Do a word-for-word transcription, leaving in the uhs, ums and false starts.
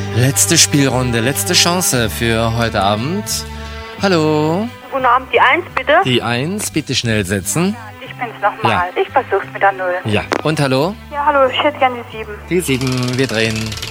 Letzte Spielrunde, letzte Chance für heute Abend. Hallo? Guten Abend, die eins bitte. Die eins, bitte schnell setzen. Ich bin's nochmal. Ja. Ich versuch's mit der null. Ja. Und hallo? Ja, hallo, ich hätte gerne die sieben. Die sieben, wir drehen.